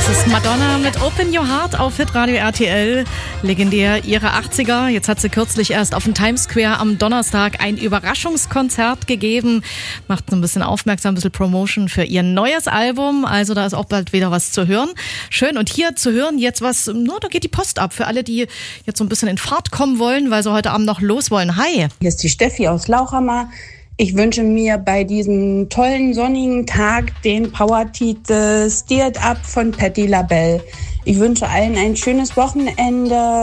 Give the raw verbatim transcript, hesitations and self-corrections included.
Das ist Madonna mit Open Your Heart auf Hitradio R T L. Legendär ihre achtziger. Jetzt hat sie kürzlich erst auf dem Times Square am Donnerstag ein Überraschungskonzert gegeben. Macht so ein bisschen aufmerksam, ein bisschen Promotion für ihr neues Album. Also da ist auch bald wieder was zu hören. Schön. Und hier zu hören jetzt was, no, da geht die Post ab. Für alle, die jetzt so ein bisschen in Fahrt kommen wollen, weil sie heute Abend noch los wollen. Hi. Hier ist die Steffi aus Lauchhammer. Ich wünsche mir bei diesem tollen sonnigen Tag den Power-Titel Steer It Up von Patti LaBelle. Ich wünsche allen ein schönes Wochenende.